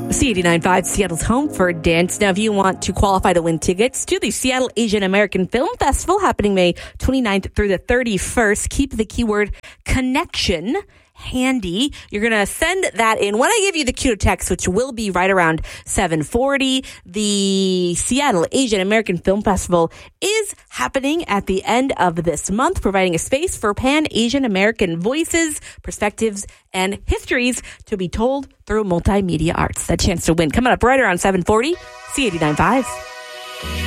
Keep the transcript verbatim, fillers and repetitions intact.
C eighty-nine point five, Seattle's home for dance. Now, if you want to qualify to win tickets to the Seattle Asian American Film Festival happening May twenty-ninth through the thirty-first, keep the keyword connection handy. You're going to send that in when I give you the cue to text, which will be right around seven forty. The Seattle Asian American Film Festival is happening at the end of this month, providing a space for Pan-Asian American voices, perspectives, and histories to be told through multimedia arts. That chance to win coming up right around seven forty. C eighty-nine point five.